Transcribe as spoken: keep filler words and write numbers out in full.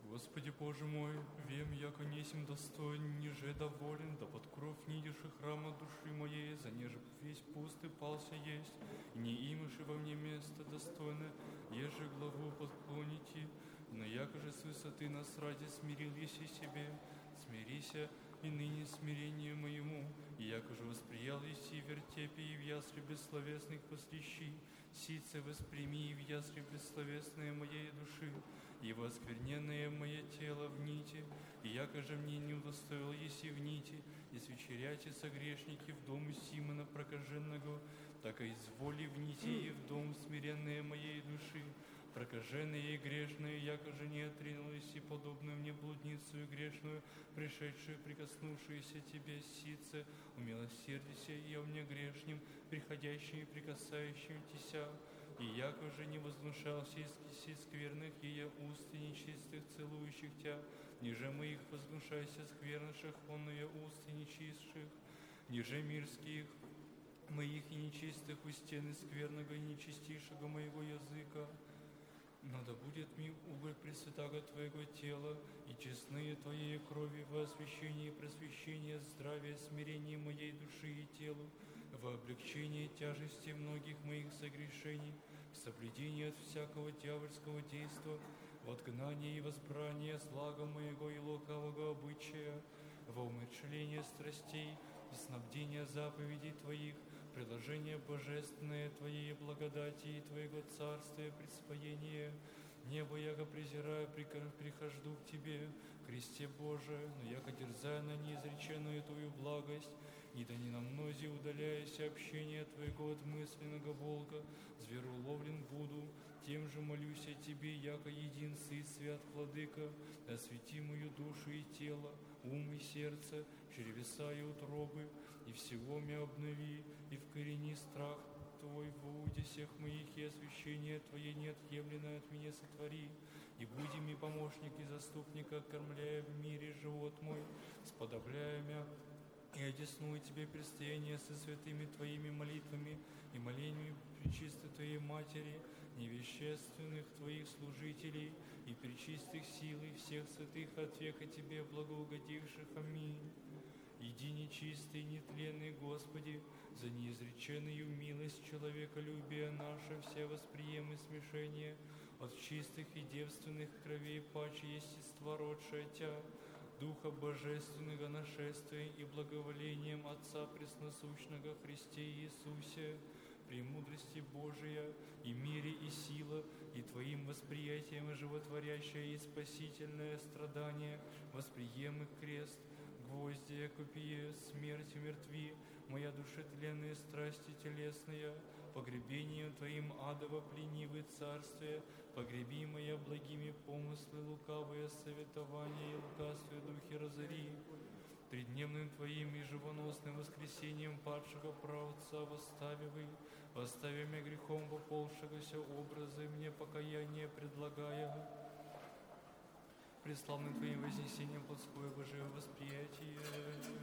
Господи Боже мой, вем, яко несем достоин, ниже доволен, да под кровь нидишь и храма души моей, за неже весь пуст и пался есть, и не имыши во мне место достойно, еже главу подклоните, но яко же с высоты нас ради смирил еси себе, смирися и ныне смирению моему, и яко же восприял еси вертепе и в ясли бессловесных посвящи, сице восприми и в ясли бессловесные моей души, и воскверненное мое тело в нити, и яко же мне не удостоил еси в нити, и свечеряйте согрешники в дому Симона прокаженного, так и изволи в нити и в дом смиренные моей души, прокаженные и грешные, яко же не отринулись и подобную мне блудницу и грешную, пришедшую, прикоснувшуюся тебе, сице, умилосердися и о мне грешним, приходящим и прикасающим тися, и яко же не вознушался из киси скверных ея уст и нечистых, целующих тя, ниже моих вознушайся скверныших, онные уст и нечистших, ниже мирских моих и нечистых у стены скверного и нечистейшего моего языка. Но да будет ми уголь пресвятаго Твоего тела и честные Твоей крови во освящении и просвещение, здравия, смирение моей души и телу, во облегчение тяжести многих моих согрешений, в соблюдение от всякого дьявольского действа, в отгнание и возбрание слага моего и лукавого обычая, во умерщвление страстей и снабдение заповедей Твоих, приложение божественное Твоей благодати и Твоего царствия, присвоение. Небо яко презираю, прихожду к Тебе, Христе Боже, но яко дерзая на неизреченную Твою благость, и да не на мнозе удаляясь общение Твоего от мысленного волка, звероуловлен буду, тем же молюсь о Тебе, яко един Сый свят Владыка, освети мою душу и тело, ум и сердце, чревеса и утробы, и всего меня обнови, и вкорени страх Твой в ууде всех моих, и освящение Твое неотъемлемое от меня сотвори, и буди ми помощник и заступник, окормляя в мире живот мой, сподобляя мя, и одесную Тебе предстояние со святыми Твоими молитвами и молениями пречистой Твоей Матери, невещественных Твоих служителей и пречистых сил и всех святых от века Тебе благоугодивших. Аминь. Иди нечистый, нетленный, Господи, за неизреченную милость человеколюбия наше, все восприемы смешения от чистых и девственных кровей паче естества родшая Тя, Духа Божественного нашествия и благоволением Отца Пресносущного Христе Иисусе, премудрости Божия и мире и сила, и Твоим восприятием животворящее и спасительное страдание, восприемы крест, гвозди, копье, смерть мертви, моя душетленная страсти телесная, погребением Твоим адово пленивый царствие, погреби моя благими помыслы, лукавые советования и лукавствие духи разори. Тридневным Твоим и живоносным воскресением падшего праотца восставивай, восставя меня грехом поползшегося образы мне покаяние предлагая, преславным Твоим вознесением плотское Божие восприятие.